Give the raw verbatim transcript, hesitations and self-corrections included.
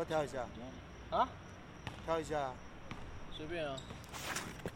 要不要挑一下？ 啊？ 挑一下。 随便啊。